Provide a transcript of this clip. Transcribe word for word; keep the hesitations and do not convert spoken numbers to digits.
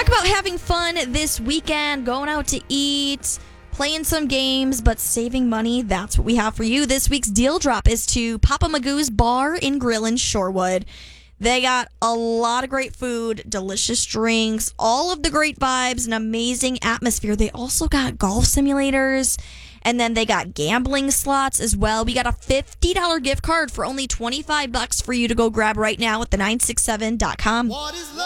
Talk about having fun this weekend, going out to eat, playing some games, but saving money. That's what we have for you. This week's deal drop is to Papa Magoo's Bar and Grill in Shorewood. They got a lot of great food, delicious drinks, all of the great vibes, an amazing atmosphere. They also got golf simulators, and then they got gambling slots as well. We got a fifty dollars gift card for only twenty-five bucks for you to go grab right now at the nine six seven dot com.